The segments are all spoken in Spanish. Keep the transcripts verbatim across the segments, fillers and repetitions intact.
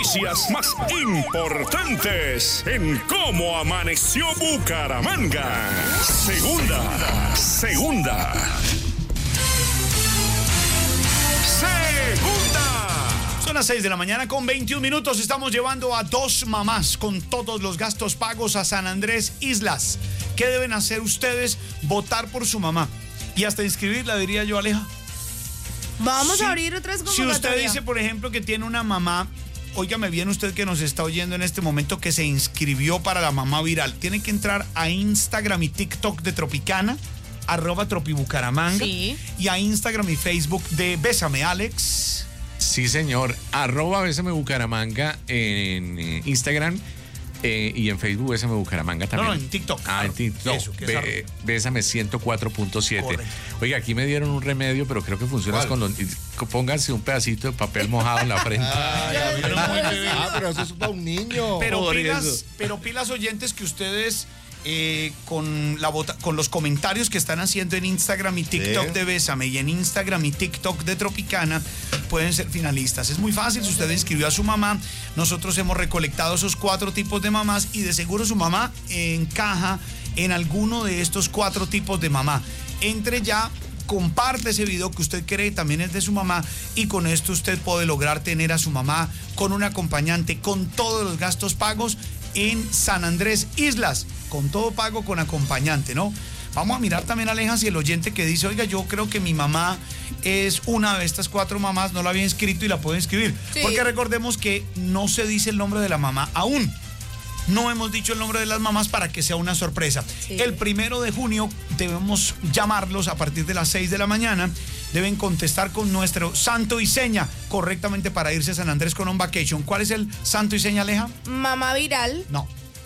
Noticias más importantes en cómo amaneció Bucaramanga. Segunda, segunda. Segunda. Son las seis de la mañana con veintiún minutos. Estamos llevando a dos mamás con todos los gastos pagos a San Andrés Islas. ¿Qué deben hacer ustedes? Votar por su mamá. Y hasta inscribirla, diría yo, Aleja. Vamos si, a abrir otras convocatorias. Si usted dice, por ejemplo, que tiene una mamá, óigame bien usted que nos está oyendo en este momento, que se inscribió para la mamá viral, tiene que entrar a Instagram y TikTok de Tropicana, arroba Tropibucaramanga, sí. Y a Instagram y Facebook de Bésame, Alex. Sí, señor, arroba Bésame Bucaramanga en eh, Instagram. Eh, y en Facebook Bésame Bucaramanga también. No, no, en TikTok. Ah, claro. en TikTok. Eso, que Be- Bésame ciento cuatro punto siete. Correcto. Oiga, aquí me dieron un remedio, pero creo que funciona ¿Cuál? con los... Pónganse un pedacito de papel mojado en la frente. Ay, ah, pero eso es para un niño. Pero Por pilas, eso. pero pilas oyentes que ustedes eh, con, la vota, con los comentarios que están haciendo en Instagram y TikTok Sí. de Bésame y en Instagram y TikTok de Tropicana pueden ser finalistas. Es muy fácil, si usted inscribió a su mamá, nosotros hemos recolectado esos cuatro tipos de mamás y de seguro su mamá encaja en alguno de estos cuatro tipos de mamá. Entre ya, comparte ese video que usted cree también es de su mamá y con esto usted puede lograr tener a su mamá con un acompañante, con todos los gastos pagos en San Andrés Islas, con todo pago con acompañante, ¿no? Vamos a mirar también, Aleja, si el oyente que dice, oiga, yo creo que mi mamá es una de estas cuatro mamás, no la había inscrito y la puede inscribir. Sí. Porque recordemos que no se dice el nombre de la mamá aún. No hemos dicho el nombre de las mamás para que sea una sorpresa. Sí. El primero de junio debemos llamarlos a partir de las seis de la mañana. Deben contestar con nuestro santo y seña correctamente para irse a San Andrés con On Vacation. ¿Cuál es el santo y seña, Aleja? Mamá viral. No.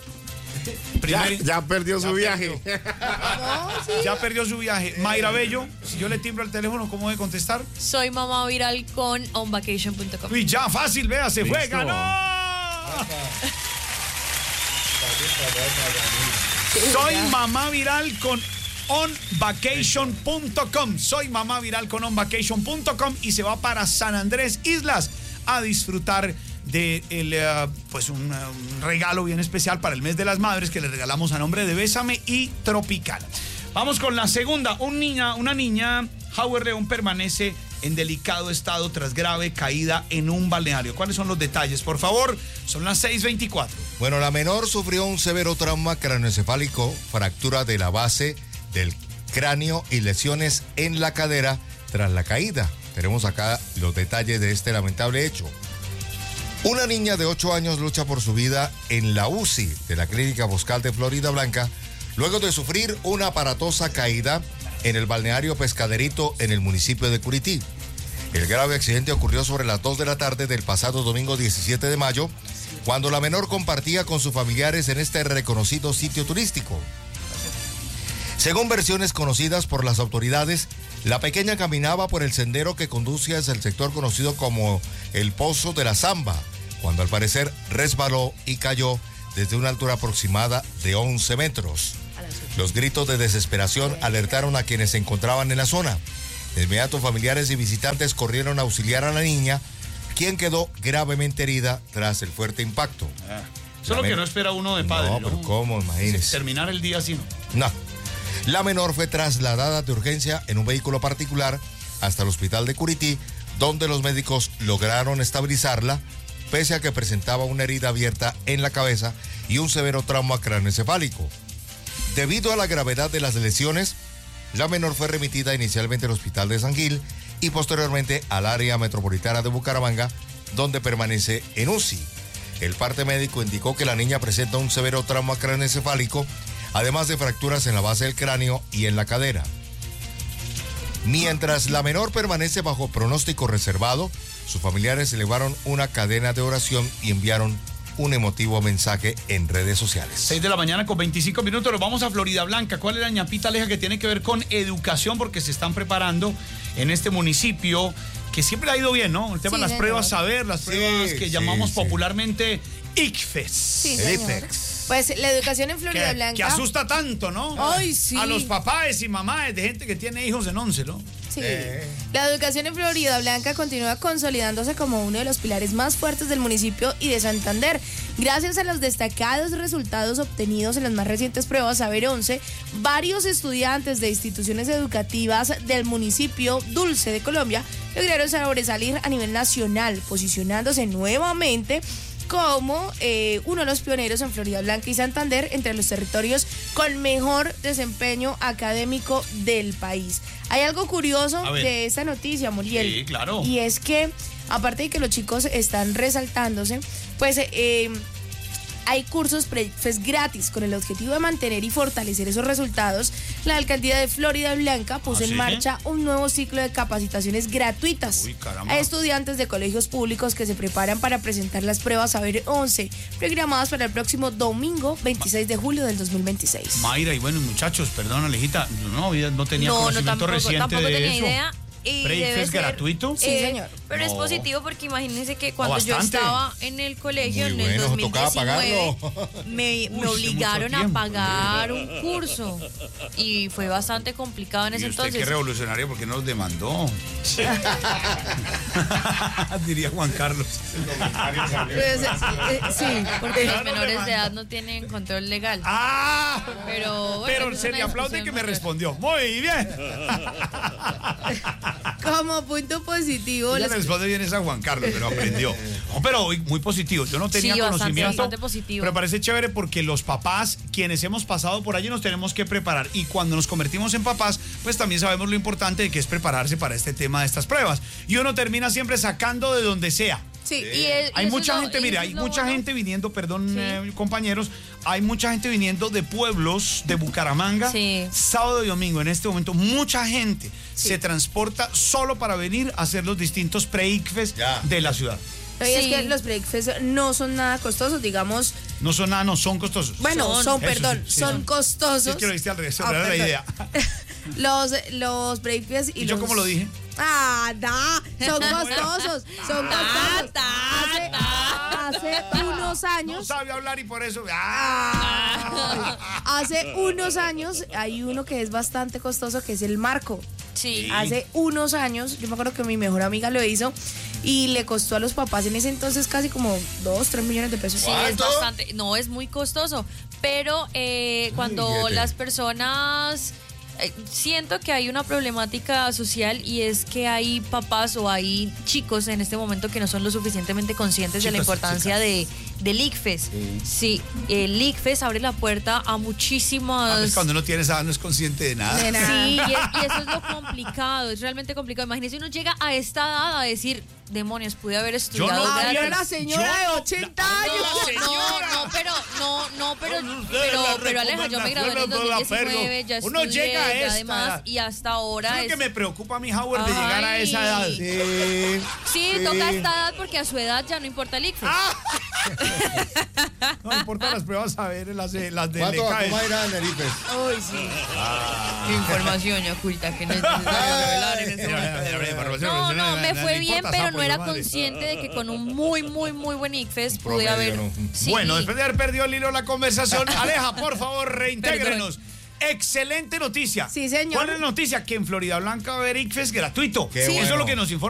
Ya, Primer- ya perdió su Ya viaje. No, sí. Ya perdió su viaje. Mayra Bello, si yo le timbro el teléfono, ¿cómo debe contestar? Soy mamá viral con on vacation punto com. Uy, ya fácil, vea, se fue, Listo. ganó. Soy mamá viral con on vacation punto com. Soy mamá viral con on vacation punto com y se va para San Andrés Islas a disfrutar de el, uh, pues un, uh, un regalo bien especial para el mes de las madres que le regalamos a nombre de Bésame y Tropicana. Vamos con la segunda. Un niña, una niña, Howard León, permanece en delicado estado tras grave caída en un balneario. ¿Cuáles son los detalles? Por favor, son las seis veinticuatro. Bueno, la menor sufrió un severo trauma craneoencefálico, fractura de la base del cráneo y lesiones en la cadera tras la caída. Tenemos acá los detalles de este lamentable hecho. Una niña de ocho años lucha por su vida en la U C I de la Clínica Boscal de Florida Blanca, luego de sufrir una aparatosa caída en el balneario Pescaderito en el municipio de Curití. El grave accidente ocurrió sobre las dos de la tarde del pasado domingo diecisiete de mayo, cuando la menor compartía con sus familiares en este reconocido sitio turístico. Según versiones conocidas por las autoridades, la pequeña caminaba por el sendero que conduce hacia el sector conocido como el Pozo de la Zamba, cuando al parecer resbaló y cayó desde una altura aproximada de once metros. Los gritos de desesperación alertaron a quienes se encontraban en la zona. De inmediato, familiares y visitantes corrieron a auxiliar a la niña, quien quedó gravemente herida tras el fuerte impacto. Eso es lo que no espera uno de padre, No, ¿no? pero ¿cómo? Imagínese. Terminar el día así, ¿no? No. La menor fue trasladada de urgencia en un vehículo particular hasta el hospital de Curití, donde los médicos lograron estabilizarla, pese a que presentaba una herida abierta en la cabeza y un severo trauma craneoencefálico. Debido a la gravedad de las lesiones, la menor fue remitida inicialmente al hospital de San Gil y posteriormente al área metropolitana de Bucaramanga, donde permanece en U C I. El parte médico indicó que la niña presenta un severo trauma craneoencefálico, además de fracturas en la base del cráneo y en la cadera. Mientras la menor permanece bajo pronóstico reservado, sus familiares elevaron una cadena de oración y enviaron un emotivo mensaje en redes sociales. seis de la mañana con veinticinco minutos, nos vamos a Florida Blanca. ¿Cuál es la ñapita, Aleja, que tiene que ver con educación? Porque se están preparando en este municipio, que siempre ha ido bien, ¿no? El tema Sí, de las señor. pruebas saber, las Sí, pruebas que sí, llamamos sí. popularmente I C F E S. Sí, El señor. IFEX. Pues la educación en Florida Que, Blanca. que asusta tanto, ¿no? Ay, sí. A los papás y mamás de gente que tiene hijos en once, ¿no? Sí. Eh. La educación en Florida Blanca continúa consolidándose como uno de los pilares más fuertes del municipio y de Santander. Gracias a los destacados resultados obtenidos en las más recientes pruebas Saber once, varios estudiantes de instituciones educativas del municipio Dulce de Colombia lograron sobresalir a nivel nacional, posicionándose nuevamente como eh, uno de los pioneros en Florida Blanca y Santander entre los territorios con mejor desempeño académico del país. Hay algo curioso A ver. de esta noticia, Muriel. Sí, claro. Y es que, aparte de que los chicos están resaltándose, pues eh, hay cursos pre-ICFES gratis con el objetivo de mantener y fortalecer esos resultados. La alcaldía de Florida Blanca puso ¿Ah, en sí? marcha un nuevo ciclo de capacitaciones gratuitas Uy, caramba. a estudiantes de colegios públicos que se preparan para presentar las pruebas Saber once, programadas para el próximo domingo veintiséis de julio del dos mil veintiséis. Mayra, y bueno, muchachos, perdón, Alejita, no, no tenía No, no, conocimiento tampoco, reciente tampoco de tenía eso. idea. Y ¿Pre-ICFES debe ser, gratuito? Sí, señor. Pero es No. positivo porque imagínense que cuando yo bastante. estaba en el colegio Muy en el bueno, dos mil tocaba diecinueve pagarlo. me, me Uy, hace obligaron mucho a tiempo. pagar un curso y fue bastante complicado en Y ese usted qué entonces. revolucionario porque nos demandó. Diría Juan Carlos. Pues, eh, eh, sí, Porque los Claro, menores demanda. de edad no tienen control legal. ¡Ah! Pero, bueno, Pero esa es se una le aplaude discusión que me mayor. respondió. Muy bien. como punto positivo, Ella les- le responde bien esa Juan Carlos, pero aprendió. No, pero hoy muy positivo. Yo no tenía Sí, bastante, conocimiento. bastante positivo. Pero parece chévere porque los papás, quienes hemos pasado por allí, nos tenemos que preparar. Y cuando nos convertimos en papás, pues también sabemos lo importante de que es prepararse para este tema de estas pruebas. Y uno termina siempre sacando de donde sea. Sí, y es- y Hay eso mucha es lo- gente, y mire, eso hay es lo mucha bueno. gente viniendo, perdón, Sí. eh, compañeros, hay mucha gente viniendo de pueblos de Bucaramanga, Sí. sábado y domingo. En este momento, mucha gente se transporta solo para venir a hacer los distintos pre-ICFES Ya. de la ciudad. No, y es Sí. que los pre-ICFES no son nada costosos, digamos. No son nada, no son costosos. Bueno, son, Son. Eso perdón, sí, sí, son, son. costosos. Sí, es que lo viste al revés, Ah, era la perdón. idea. Los, los pre-ICFES y ¿Y yo los... cómo lo dije? Ah, da, son costosos, son costosos. Hace, hace unos No años, sabe hablar y por eso. ¡Ah! hace unos años hay uno que es bastante costoso, que es el marco. Sí. Hace unos años, yo me acuerdo que mi mejor amiga lo hizo y le costó a los papás en ese entonces casi como dos, tres millones de pesos. Sí, es ¿Cuánto? bastante, no es muy costoso, pero eh, cuando billete. las personas eh, siento que hay una problemática social y es que hay papás o hay chicos en este momento que no son lo suficientemente conscientes de la Chicos y importancia de del ICFES. Sí, el ICFES abre la puerta a Ah, muchísimas. pues cuando uno tiene esa edad no es consciente de nada. De nada. Sí, y, es- y eso es lo complicado, es realmente complicado. Imagínese uno llega a esta edad a decir, demonios, pude haber estudiado. no- gratis". Había una señora Yo- de ochenta la- años. No, no, no, pero, no, no, pero, pero, pero Aleja, yo me gradué en el dos mil diecinueve, ya Uno estudié, llega a ya esta además, edad. y hasta ahora Eso es es... lo que me preocupa a mi Howard de llegar a esa edad. Ay. Sí. Sí, toca esta edad porque a su edad ya no importa el ICFES. Ah. No importa las pruebas, a ver, las de, las de ¿Cuánto Leca. cómo irá en el IFES? Uy, sí. Información oculta que no es necesario revelar en este momento. No, no, me fue bien, pero no era consciente de que con un muy, muy, muy buen ICFES pude promedio, haber... ¿no? Sí. Bueno, después de haber perdido el hilo de la conversación, Aleja, por favor, reintégrenos. Excelente noticia. Sí, señor. ¿Cuál es la noticia? Que en Florida Blanca va a haber ICFES gratuito. Qué Eso bueno. es lo que nos informa.